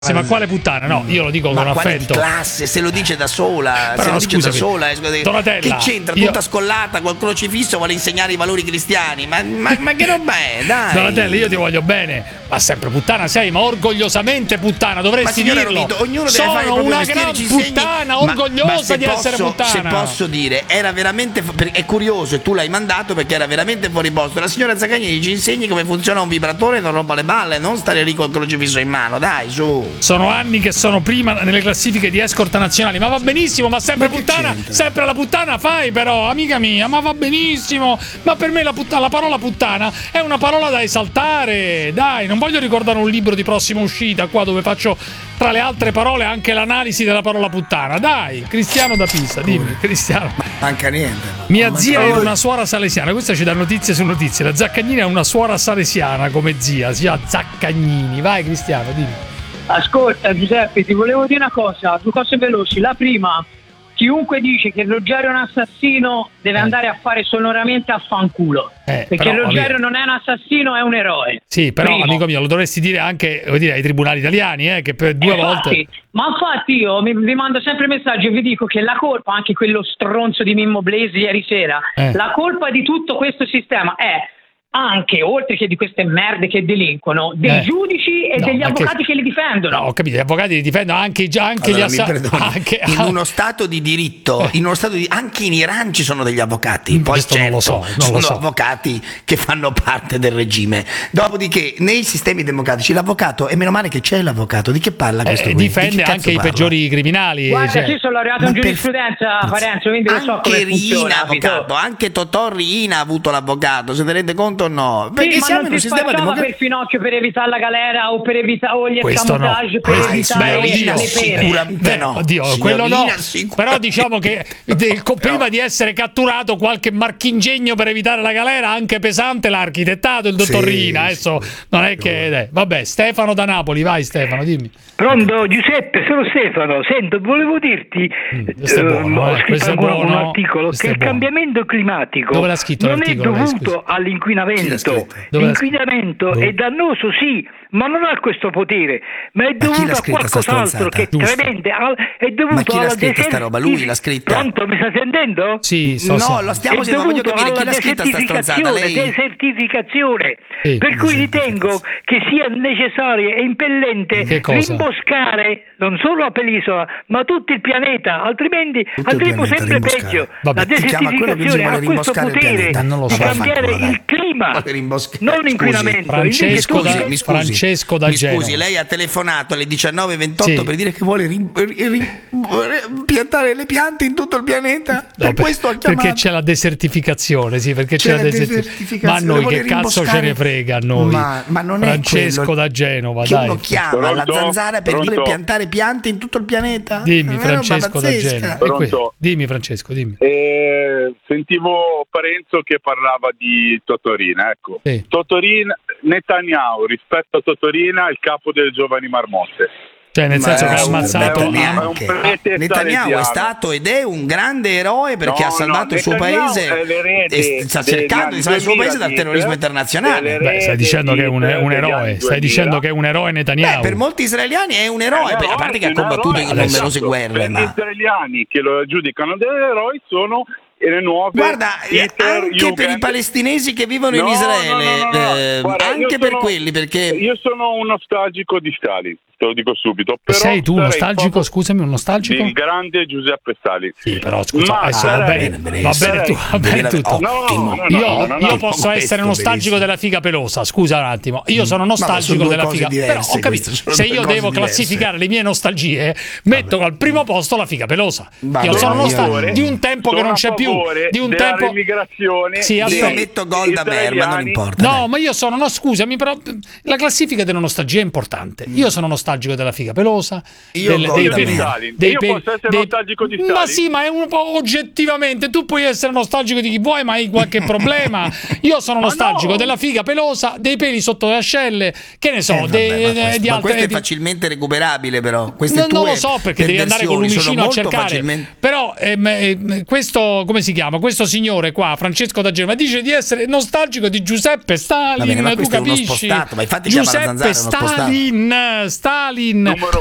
Sì, ma quale puttana? No, io lo dico con affetto. Classe, se lo dice da sola, però, se lo dice da sola, Donatella, che c'entra? Tutta scollata col crocifisso, vuole insegnare i valori cristiani. Ma che roba è? Dai. Donatella, io ti voglio bene, ma sempre puttana sei, ma orgogliosamente puttana, dovresti dirlo. Ognuno deve sono fare una gran puttana, orgogliosa di essere puttana. Se posso dire, era veramente è curioso e tu l'hai mandato perché era veramente fuori posto. La signora Zaccagnini ci insegni come funziona un vibratore e non rompa le balle, non stare lì col crocifisso in mano, dai, su. Sono anni che sono prima nelle classifiche di escort nazionali, ma va benissimo, ma sempre puttana, sempre la puttana fai però, amica mia, ma va benissimo. Ma per me la parola puttana è una parola da esaltare, dai, non voglio ricordare un libro di prossima uscita qua dove faccio tra le altre parole anche l'analisi della parola puttana, dai. Cristiano da Pisa, dimmi, Cristiano. Manca niente. Mia zia è una suora salesiana, questa ci dà notizie su notizie, la Zaccagnini è una suora salesiana come zia, si chiama Zaccagnini, vai Cristiano, dimmi. Ascolta Giuseppe, ti volevo dire una cosa, due cose veloci. La prima, chiunque dice che Ruggero è un assassino deve andare a fare sonoramente a fanculo, perché però, Ruggero non è un assassino, è un eroe. Sì, però primo. Amico mio, lo dovresti dire anche ai tribunali italiani, che per due volte. Ma infatti io vi mando sempre messaggi e vi dico che la colpa, anche quello stronzo di Mimmo Blasi ieri sera, la colpa di tutto questo sistema è anche, oltre che di queste merde che delinquono, dei giudici e degli avvocati che li difendono. No, ho capito, gli avvocati li difendono anche gli assassini. In uno stato di diritto, anche in Iran ci sono degli avvocati. Poi certo, non lo so, sono avvocati che fanno parte del regime. Dopodiché, nei sistemi democratici l'avvocato, e meno male che c'è l'avvocato, di che parla questo qui? Difende anche i peggiori criminali. Guarda, io sono laureato in giurisprudenza, Parenzo, quindi lo so come funziona. Anche Totò Riina ha avuto l'avvocato, se tenete conto. No, perché sì, siamo in un sistema democratico per Finocchio per evitare la galera o per evitare gli escamotage per evitare le pene. Sicuramente no. Oddio, quello no. Però diciamo che prima di essere catturato qualche marchingegno per evitare la galera anche pesante l'ha architettato il dottor Rina. Adesso non è che vabbè, Stefano da Napoli, vai Stefano, dimmi. Pronto Giuseppe, sono Stefano. Sento, volevo dirti ho scritto ancora un articolo che il cambiamento climatico non è dovuto all'inquinamento. L'inquinamento è dannoso, sì, ma non ha questo potere, ma è dovuto a qualcos'altro che è tremendo, è dovuto ma chi l'ha scritta sta roba? Lui l'ha scritta. Pronto, mi sta sentendo? Sì, lo stiamo sentendo, voglio capire chi l'ha scritta sta stronzata, lei? Desertificazione, per cui ritengo che sia necessario e impellente rimboscare non solo la penisola, ma tutto il pianeta, altrimenti andremo sempre peggio. La desertificazione ha questo potere di cambiare il clima, non l'inquinamento. Francesco da Genova. Mi scusi, lei ha telefonato alle 19:28 per dire che vuole piantare le piante in tutto il pianeta? Questo ha chiamato. Perché c'è la desertificazione, perché c'è la desertificazione. Ma a noi che cazzo ce ne frega a noi? Ma non Francesco da Genova, che uno chiama la zanzara per dire piantare piante in tutto il pianeta. Dimmi Francesco da Genova. Dimmi Francesco, dimmi. Sentivo Parenzo che parlava di Totorina, ecco. Sì. Totorina, Netanyahu rispetto a Totorina è il capo delle giovani marmotte. Cioè nel senso che ha ammazzato Netanyahu è stato ed è un grande eroe perché ha salvato il suo paese e sta cercando di salvare il suo paese dal terrorismo internazionale. Stai dicendo che è un eroe, stai dicendo che è un eroe Netanyahu. Per molti israeliani è un eroe, a parte che ha combattuto in numerose guerre. Gli israeliani che lo giudicano degli eroi sono le nuove. Guarda, anche per i palestinesi che vivono in Israele, anche per quelli, perché io sono un nostalgico di Stalin, te lo dico subito. Però sei tu nostalgico? Scusami, un nostalgico? Il grande Giuseppe Stalin. Sì, però scusa, adesso va bene tutto. Io posso essere nostalgico della figa pelosa, scusa un attimo. Io sono nostalgico della figa, però ho capito, se io devo classificare le mie nostalgie, metto al primo posto la figa pelosa. Io sono nostalgico di un tempo che non c'è più, di un tempo dell'immigrazione. Io metto Golda Meir, ma non importa. No, ma io sono, scusami, però la classifica della nostalgia è importante. Io sono nostalgico della figa pelosa, io posso essere nostalgico di Stalin. Ma sì, ma è un po' oggettivamente, tu puoi essere nostalgico di chi vuoi, ma hai qualche problema. Io sono nostalgico della figa pelosa, dei peli sotto le ascelle, che ne so, di altre. Questo è facilmente recuperabile, però. Non lo so, perché devi andare con l'umicino a cercare. Però questo, come come si chiama? Questo signore qua, Francesco da Genova, dice di essere nostalgico di Giuseppe Stalin. Bene, ma tu capisci? Spostato, ma infatti Giuseppe Stalin.